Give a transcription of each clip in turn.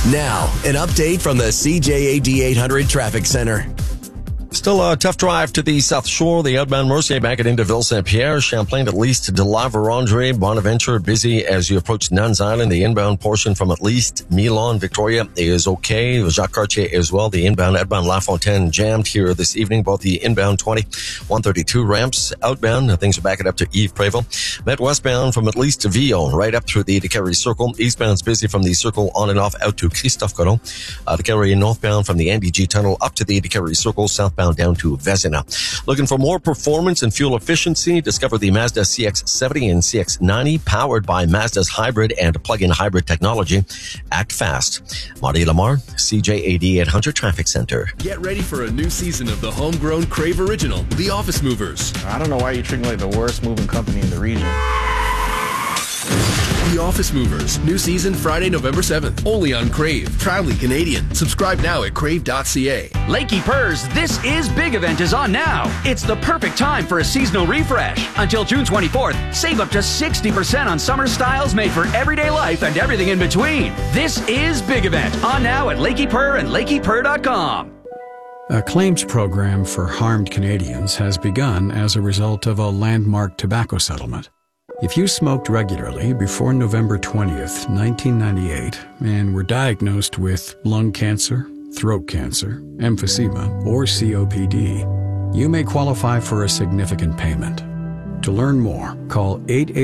Now, an update from the CJAD 800 Traffic Center. Still a tough drive to the South Shore. The outbound Mercier back into Ville-Saint-Pierre, Champlain at least to La Vérendrye, Bonaventure busy as you approach Nuns Island. The inbound portion from at least Milan, Victoria is okay. Jacques Cartier as well. The outbound La Fontaine jammed here this evening. Both the inbound 20, 132 ramps. Outbound, things are backing up to Yves Prévost. Met westbound from at least to Villon, right up through the Décarie Circle. Eastbound's busy from the circle on and off out to Christophe Colomb. Décarie northbound from the NBG tunnel up to the Décarie Circle. Southbound down to Vezina. Looking for more performance and fuel efficiency? Discover the Mazda CX-70 and CX-90 powered by Mazda's hybrid and plug-in hybrid technology. Act fast. Marty Lamar, CJAD 800 Traffic Center. Get ready for a new season of the homegrown Crave original, The Office Movers. I don't know why you're treating like the worst moving company in the region. The Office Movers. New season Friday, November 7th. Only on Crave. Proudly Canadian. Subscribe now at crave.ca. Lakey Purrs, This Is Big event is on now. It's the perfect time for a seasonal refresh. Until June 24th, save up to 60% on summer styles made for everyday life and everything in between. This Is Big event on now at Lakey Purr and LakeyPurr.com. A claims program for harmed Canadians has begun as a result of a landmark tobacco settlement. If you smoked regularly before November 20th, 1998, and were diagnosed with lung cancer, throat cancer, emphysema, or COPD, you may qualify for a significant payment. To learn more, call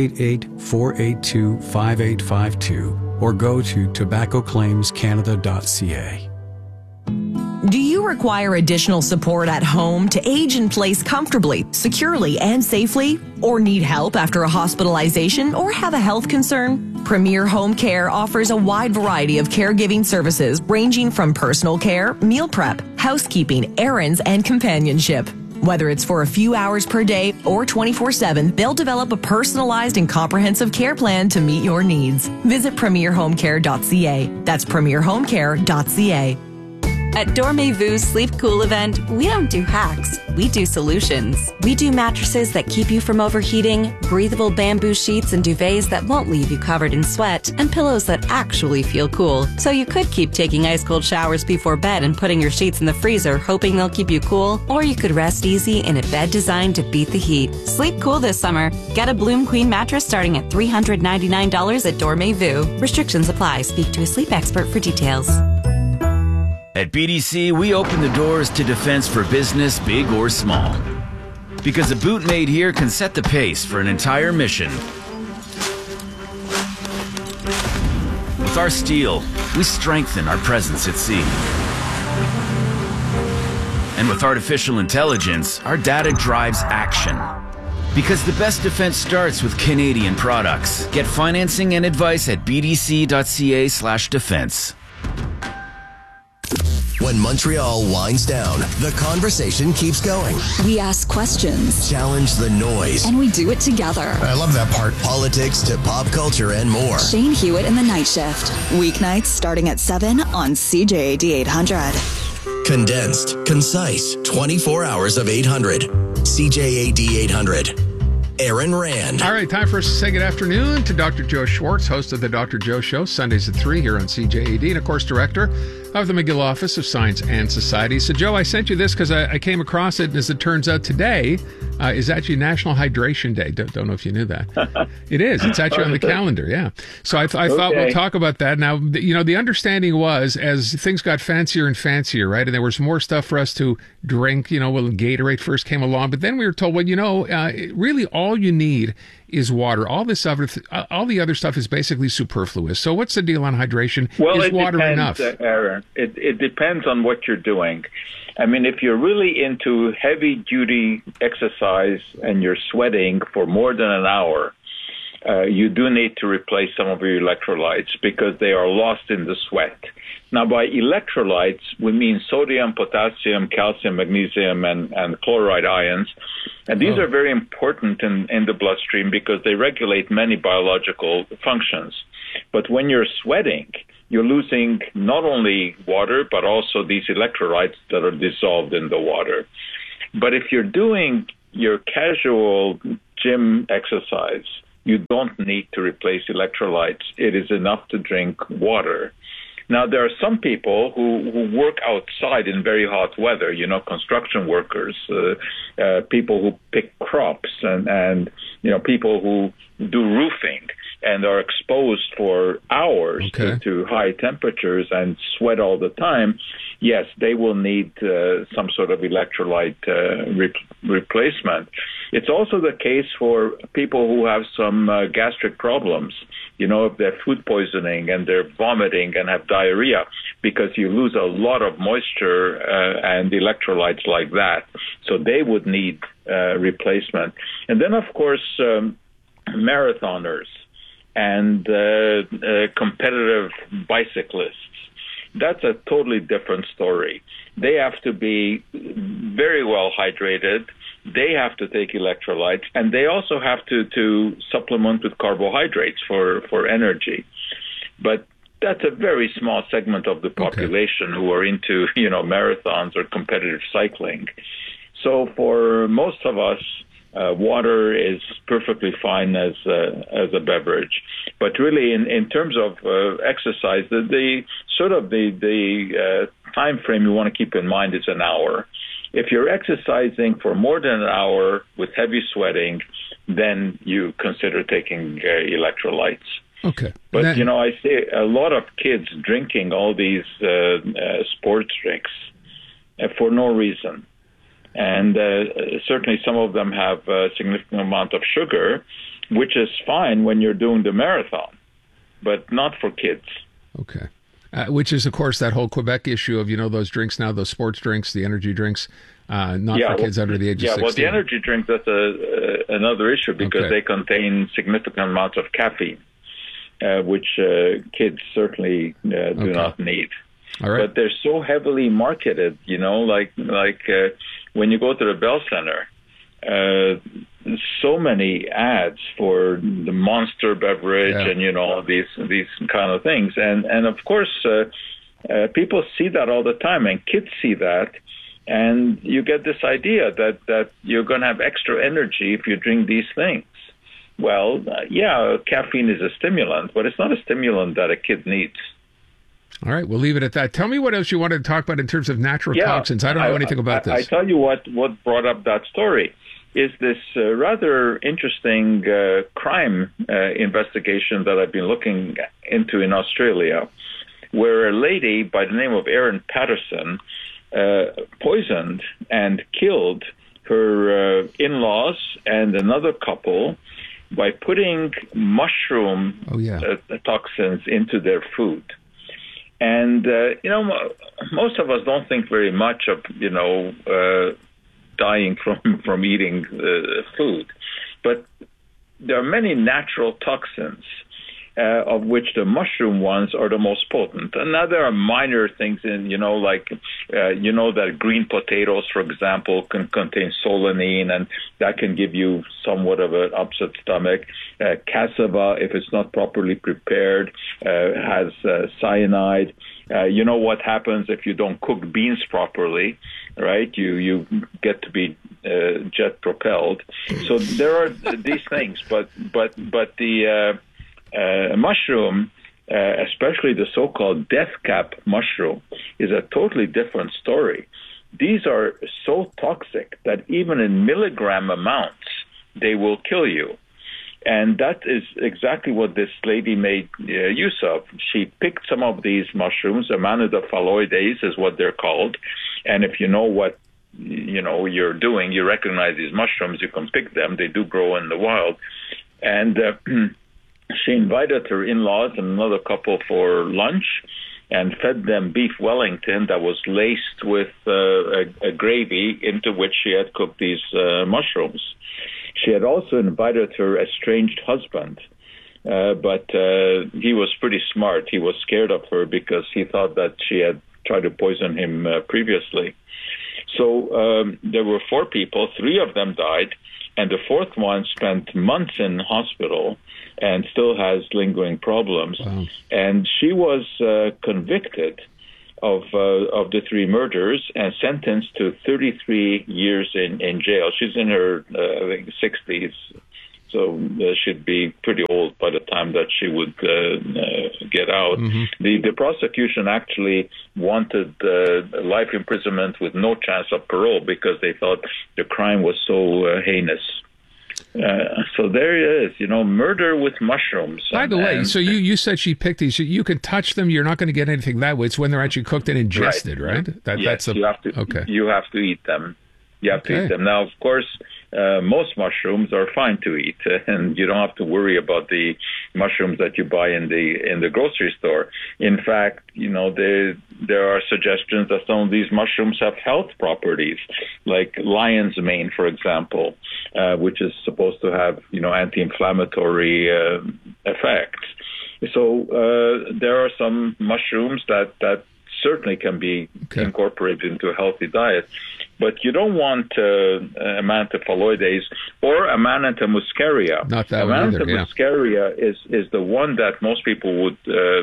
888-482-5852 or go to tobaccoclaimscanada.ca. Do you require additional support at home to age in place comfortably, securely, and safely? Or need help after a hospitalization or have a health concern? Premier Home Care offers a wide variety of caregiving services ranging from personal care, meal prep, housekeeping, errands, and companionship. Whether it's for a few hours per day or 24/7, they'll develop a personalized and comprehensive care plan to meet your needs. Visit premierhomecare.ca. That's premierhomecare.ca. At Dormez-Vu's Sleep Cool event, we don't do hacks, we do solutions. We do mattresses that keep you from overheating, breathable bamboo sheets and duvets that won't leave you covered in sweat, and pillows that actually feel cool. So you could keep taking ice-cold showers before bed and putting your sheets in the freezer, hoping they'll keep you cool, or you could rest easy in a bed designed to beat the heat. Sleep cool this summer. Get a Bloom Queen mattress starting at $399 at Dormez-Vu. Restrictions apply. Speak to a sleep expert for details. At BDC, we open the doors to defense for business, big or small. Because a boot made here can set the pace for an entire mission. With our steel, we strengthen our presence at sea. And with artificial intelligence, our data drives action. Because the best defense starts with Canadian products. Get financing and advice at bdc.ca/defense. When Montreal winds down, the conversation keeps going. We ask questions. Challenge the noise. And we do it together. I love that part. Politics to pop culture and more. Shane Hewitt in the Night Shift. Weeknights starting at 7 on CJAD 800. Condensed, concise, 24 hours of 800. CJAD 800. Aaron Rand. All right, time for us to say good afternoon to Dr. Joe Schwartz, host of the Dr. Joe Show, Sundays at 3 here on CJAD, and of course, director of the McGill Office of Science and Society. So, Joe, I sent you this because I came across it, and as it turns out, today is actually National Hydration Day. Don't know if you knew that. It is. It's actually on the calendar, yeah. So I thought we'll talk about that. Now, the understanding was as things got fancier and fancier, right, and there was more stuff for us to drink, when Gatorade first came along, but then we were told, really all you need is water. All the other stuff is basically superfluous. So what's the deal on hydration? Well, is water enough? Aaron, it depends on what you're doing. I mean, if you're really into heavy-duty exercise and you're sweating for more than an hour, you do need to replace some of your electrolytes because they are lost in the sweat. Now, by electrolytes, we mean sodium, potassium, calcium, magnesium, and chloride ions. And these are very important in the bloodstream because they regulate many biological functions. But when you're sweating, you're losing not only water, but also these electrolytes that are dissolved in the water. But if you're doing your casual gym exercise, you don't need to replace electrolytes. It is enough to drink water. Now, there are some people who work outside in very hot weather, construction workers, people who pick crops, and people who do roofing and are exposed for hours to high temperatures and sweat all the time. Yes, they will need some sort of electrolyte replacement. It's also the case for people who have some gastric problems. If they're food poisoning and they're vomiting and have diarrhea, because you lose a lot of moisture and electrolytes like that. So they would need replacement. And then, of course, marathoners and competitive bicyclists. That's a totally different story. They have to be very well hydrated. They have to take electrolytes, and they also have to supplement with carbohydrates for energy. But that's a very small segment of the population who are into, marathons or competitive cycling. So for most of us, water is perfectly fine as a beverage. But really, in terms of exercise, the time frame you want to keep in mind is an hour. If you're exercising for more than an hour with heavy sweating, then you consider taking electrolytes. Okay. But, I see a lot of kids drinking all these sports drinks for no reason. And certainly some of them have a significant amount of sugar, which is fine when you're doing the marathon, but not for kids. Okay. Which is, of course, that whole Quebec issue of, those drinks now, those sports drinks, the energy drinks, not for kids under the age of 16. Yeah, well, the energy drink, that's another issue because they contain significant amounts of caffeine, which kids certainly do not need. All right. But they're so heavily marketed, like when you go to the Bell Center, so many ads for the Monster beverage and these kind of things, and of course people see that all the time, and kids see that, and you get this idea that you're going to have extra energy if you drink these things. Well, caffeine is a stimulant, but it's not a stimulant that a kid needs. All right, we'll leave it at that. Tell me what else you wanted to talk about in terms of natural toxins. I don't know anything about this. I tell you what brought up that story is this rather interesting crime investigation that I've been looking into in Australia, where a lady by the name of Erin Patterson poisoned and killed her in-laws and another couple by putting mushroom toxins into their food. And, most of us don't think very much of, dying from eating food. But there are many natural toxins, of which the mushroom ones are the most potent. And now there are minor things in, that green potatoes, for example, can contain solanine, and that can give you somewhat of an upset stomach. Cassava, if it's not properly prepared, has cyanide. What happens if you don't cook beans properly, right? You get to be jet propelled. So there are these things, but the mushroom, especially the so-called death cap mushroom, is a totally different story. These are so toxic that even in milligram amounts, they will kill you. And that is exactly what this lady made use of. She picked some of these mushrooms, Amanita phalloides is what they're called. And if you know what you're doing, you recognize these mushrooms, you can pick them. They do grow in the wild. And she invited her in-laws and another couple for lunch and fed them beef Wellington that was laced with a gravy into which she had cooked these mushrooms. She had also invited her estranged husband, but he was pretty smart. He was scared of her because he thought that she had tried to poison him previously. So there were 4 people. 3 of them died, and the 4th one spent months in hospital and still has lingering problems. Wow. And she was convicted of the 3 murders and sentenced to 33 years in jail. She's in her 60s, So she'd be pretty old by the time that she would get out. The prosecution actually wanted life imprisonment with no chance of parole because they thought the crime was so heinous. So there it is, murder with mushrooms. By the way, so you said she picked these. You can touch them. You're not going to get anything that way. It's when they're actually cooked and ingested, right? Yes, you have to eat them. You have to eat them. Now, of course, most mushrooms are fine to eat, and you don't have to worry about the mushrooms that you buy in the grocery store. In fact, there are suggestions that some of these mushrooms have health properties, like lion's mane, for example, which is supposed to have anti-inflammatory effects. So there are some mushrooms that certainly can be incorporated into a healthy diet. But you don't want Amanita phalloides or Amanita muscaria. Not that one either, muscaria is the one that most people would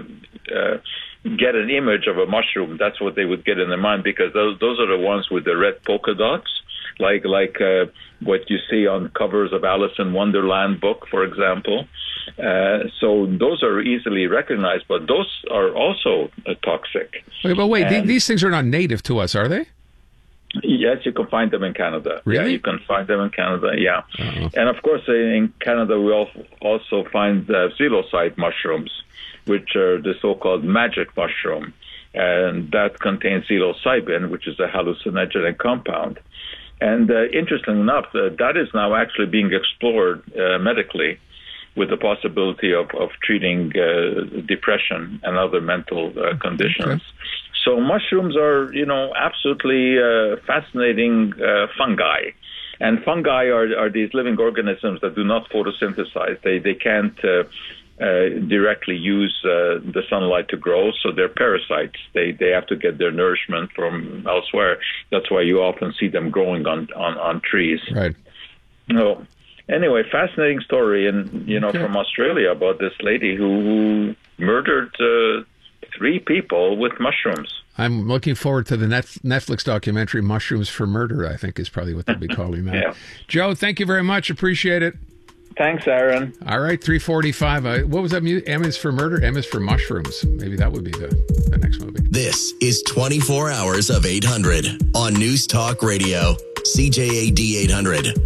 get an image of a mushroom. That's what they would get in their mind, because those are the ones with the red polka dots, like what you see on covers of Alice in Wonderland book, for example. So those are easily recognized, but those are also toxic. But wait, these things are not native to us, are they? Yes, you can find them in Canada. Really? Yeah, you can find them in Canada, yeah. And of course, in Canada, we also find psilocybe mushrooms, which are the so-called magic mushroom. And that contains psilocybin, which is a hallucinogenic compound. And interestingly enough, that is now actually being explored medically with the possibility of treating depression and other mental conditions. So mushrooms are, absolutely fascinating fungi. And fungi are these living organisms that do not photosynthesize. They can't directly use the sunlight to grow, so they're parasites. They have to get their nourishment from elsewhere. That's why you often see them growing on trees. Right. Anyway, fascinating story, and from Australia about this lady who murdered 3 people with mushrooms. I'm looking forward to the Netflix documentary, Mushrooms for Murder, I think is probably what they'll be calling that. Yeah. Joe, thank you very much. Appreciate it. Thanks, Aaron. All right, 3:45. What was that music? M is for murder, M is for mushrooms. Maybe that would be the next movie. This is 24 Hours of 800 on News Talk Radio, CJAD 800.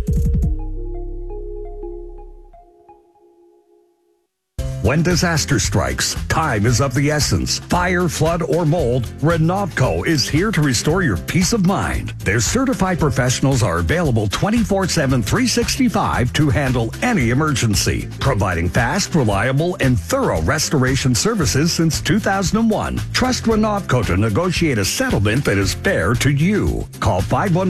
When disaster strikes, time is of the essence. Fire, flood, or mold, Renovco is here to restore your peace of mind. Their certified professionals are available 24/7, 365 to handle any emergency, providing fast, reliable, and thorough restoration services since 2001. Trust Renovco to negotiate a settlement that is fair to you. Call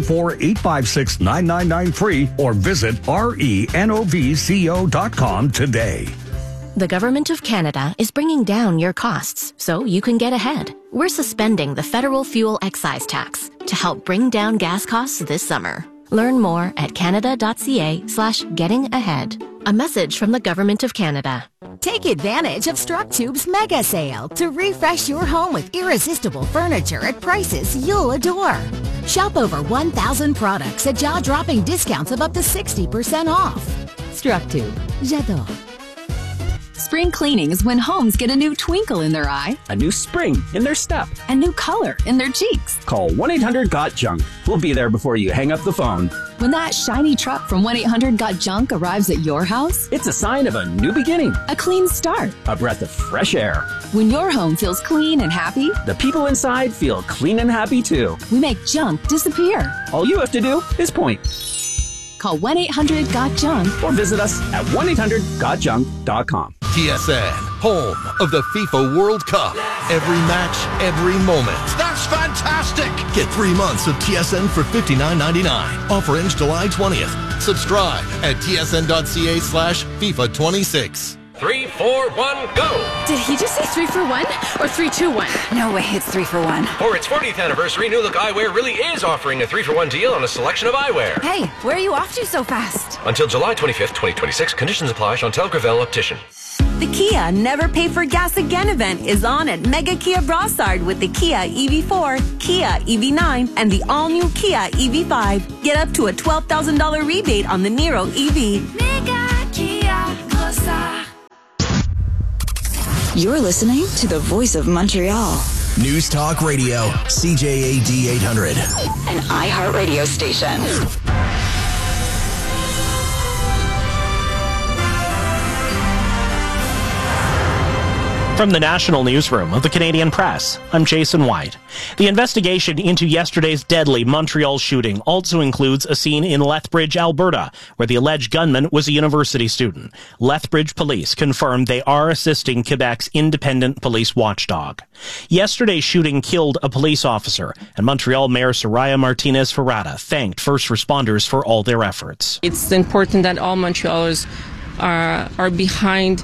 514-856-9993 or visit renovco.com today. The Government of Canada is bringing down your costs so you can get ahead. We're suspending the federal fuel excise tax to help bring down gas costs this summer. Learn more at canada.ca/gettingahead. A message from the Government of Canada. Take advantage of StrucTube's mega sale to refresh your home with irresistible furniture at prices you'll adore. Shop over 1,000 products at jaw-dropping discounts of up to 60% off. StrucTube. J'adore. Spring cleaning is when homes get a new twinkle in their eye, a new spring in their step, a new color in their cheeks. Call 1-800-GOT-JUNK. We'll be there before you hang up the phone. When that shiny truck from 1-800-GOT-JUNK arrives at your house, it's a sign of a new beginning, a clean start, a breath of fresh air. When your home feels clean and happy, the people inside feel clean and happy too. We make junk disappear. All you have to do is point. Call 1-800-GOT-JUNK or visit us at 1-800-GOTJUNK.com. TSN, home of the FIFA World Cup. Every match, every moment. That's fantastic! Get 3 months of TSN for $59.99. Offer ends July 20th. Subscribe at tsn.ca/FIFA26. 3, 4, 1, go! Did he just say 3 for 1 or 3, 2, 1? No way, it's 3 for 1. For its 40th anniversary, New Look Eyewear really is offering a 3 for 1 deal on a selection of eyewear. Hey, where are you off to so fast? Until July 25th, 2026. Conditions apply. Chantel Gravel, Optician. The Kia Never Pay for Gas Again event is on at Mega Kia Brossard with the Kia EV4, Kia EV9, and the all-new Kia EV5. Get up to a $12,000 rebate on the Niro EV. Mega Kia. You're listening to the voice of Montreal. News Talk Radio, CJAD 800. An iHeartRadio station. From the National Newsroom of the Canadian Press, I'm Jason White. The investigation into yesterday's deadly Montreal shooting also includes a scene in Lethbridge, Alberta, where the alleged gunman was a university student. Lethbridge police confirmed they are assisting Quebec's independent police watchdog. Yesterday's shooting killed a police officer, and Montreal Mayor Soraya Martinez-Ferrada thanked first responders for all their efforts. It's important that all Montrealers are behind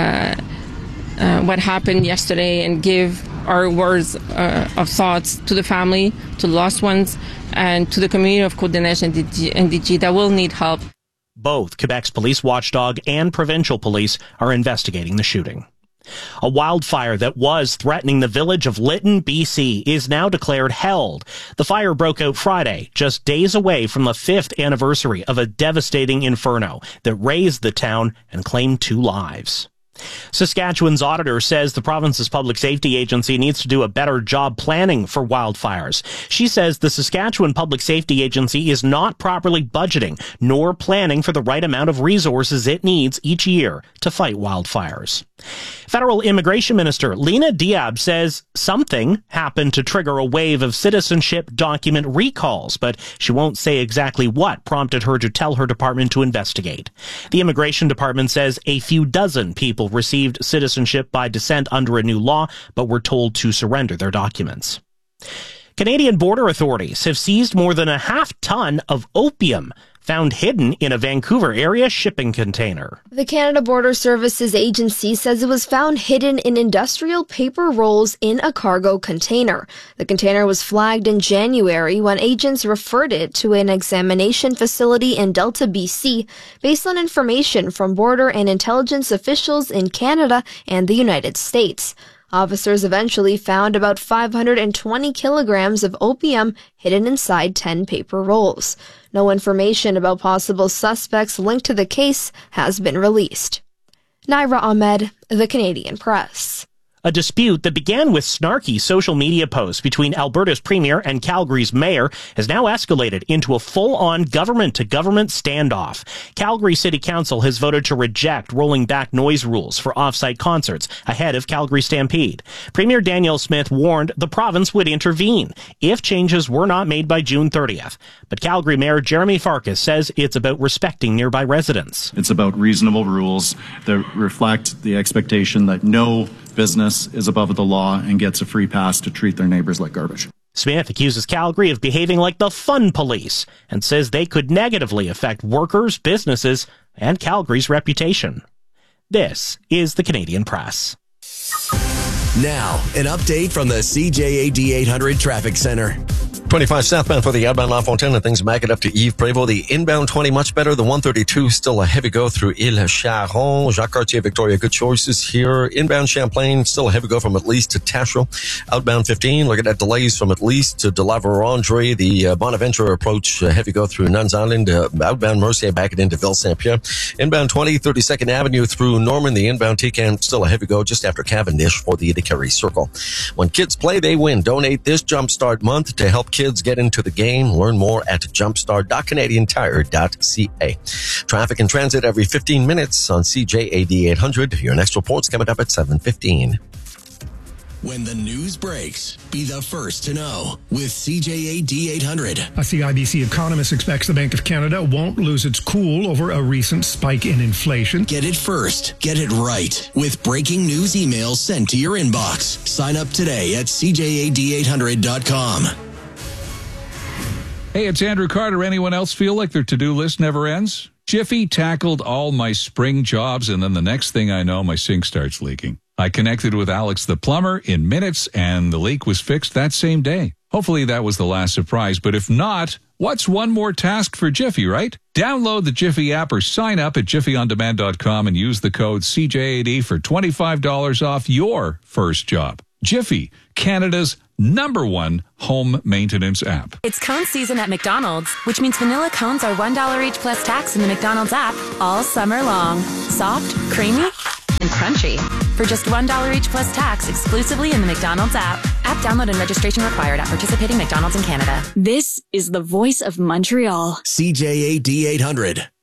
what happened yesterday and give our words of thoughts to the family, to the lost ones, and to the community of Côte-des-Neiges and DG that will need help. Both Quebec's police watchdog and provincial police are investigating the shooting. A wildfire that was threatening the village of Lytton, BC, is now declared held. The fire broke out Friday, just days away from the 5th anniversary of a devastating inferno that razed the town and claimed 2 lives. Saskatchewan's auditor says the province's public safety agency needs to do a better job planning for wildfires. She says the Saskatchewan Public Safety Agency is not properly budgeting nor planning for the right amount of resources it needs each year to fight wildfires. Federal Immigration Minister Lena Diab says something happened to trigger a wave of citizenship document recalls, but she won't say exactly what prompted her to tell her department to investigate. The Immigration Department says a few dozen people received citizenship by descent under a new law, but were told to surrender their documents. Canadian border authorities have seized more than a half-ton of opium found hidden in a Vancouver area shipping container. The Canada Border Services Agency says it was found hidden in industrial paper rolls in a cargo container. The container was flagged in January when agents referred it to an examination facility in Delta, BC, based on information from border and intelligence officials in Canada and the United States. Officers eventually found about 520 kilograms of opium hidden inside 10 paper rolls. No information about possible suspects linked to the case has been released. Naira Ahmed, The Canadian Press. A dispute that began with snarky social media posts between Alberta's premier and Calgary's mayor has now escalated into a full-on government-to-government standoff. Calgary City Council has voted to reject rolling back noise rules for off-site concerts ahead of Calgary Stampede. Premier Danielle Smith warned the province would intervene if changes were not made by June 30th. But Calgary Mayor Jeremy Farkas says it's about respecting nearby residents. It's about reasonable rules that reflect the expectation that no business is above the law and gets a free pass to treat their neighbors like garbage. Smith accuses Calgary of behaving like the fun police and says they could negatively affect workers, businesses, and Calgary's reputation. This is the Canadian Press. Now, an update from the CJAD 800 Traffic Center. 25 southbound for the outbound La Fontaine and things back it up to Yves Prévost. The inbound 20 much better. The 132 still a heavy go through Ile Charon. Jacques Cartier, Victoria, good choices here. Inbound Champlain still a heavy go from at least to Tachereau. Outbound 15, looking at delays from at least to De La Vérendrye. The Bonaventure approach, heavy go through Nuns Island. Outbound Mercier back it into Ville Saint-Pierre. Inbound 20, 32nd Avenue through Norman. The inbound Tecan still a heavy go just after Cavendish for the Carey Circle. When kids play, they win. Donate this Jumpstart month to help kids get into the game. Learn more at jumpstart.canadiantire.ca. Traffic and transit every 15 minutes on CJAD 800. Your next report's coming up at 7:15. When the news breaks, be the first to know with CJAD 800. A CIBC economist expects the Bank of Canada won't lose its cool over a recent spike in inflation. Get it first. Get it right. With breaking news emails sent to your inbox. Sign up today at CJAD800.com. Hey, it's Andrew Carter. Anyone else feel like their to-do list never ends? Jiffy tackled all my spring jobs, and then the next thing I know, my sink starts leaking. I connected with Alex the plumber in minutes, and the leak was fixed that same day. Hopefully that was the last surprise, but if not, what's one more task for Jiffy, right? Download the Jiffy app or sign up at jiffyondemand.com and use the code CJAD for $25 off your first job. Jiffy, Canada's #1 home maintenance app. It's cone season at McDonald's, which means vanilla cones are $1 each plus tax in the McDonald's app all summer long. Soft, creamy, and crunchy. for just $1 each plus tax exclusively in the McDonald's app. App download and registration required at participating McDonald's in Canada. This is the voice of Montreal. CJAD 800.